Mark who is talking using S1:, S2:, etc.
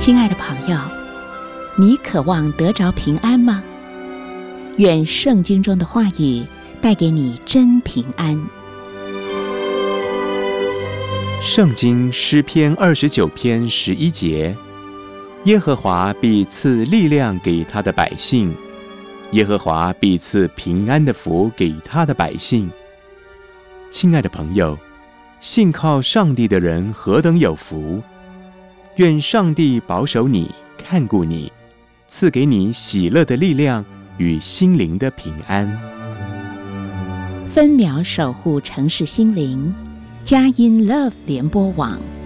S1: 亲爱的朋友，你渴望得着平安吗？愿圣经中的话语带给你真平安。
S2: 圣经诗篇29篇11节，耶和华必赐力量给他的百姓，耶和华必赐平安的福给他的百姓。亲爱的朋友，信靠上帝的人何等有福！愿上帝保守你，看顾你，赐给你喜乐的力量与心灵的平安。
S1: 分秒守护城市心灵，佳音 Love 联播网。